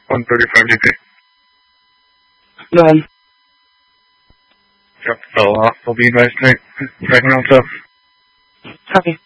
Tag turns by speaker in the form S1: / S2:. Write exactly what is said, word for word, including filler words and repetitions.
S1: one thirty-five D P.
S2: Go ahead.
S1: Truck fell off. I'll be advised tonight. Tracking on top.
S2: Copy.